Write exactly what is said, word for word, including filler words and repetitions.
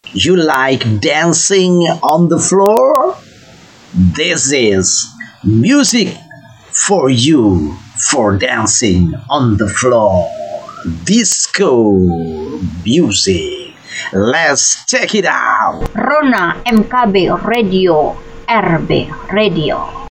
You like dancing on the floor? This is music for you for dancing on the floor. Disco music. Let's check it out. Rona M K B Radio R B Radio.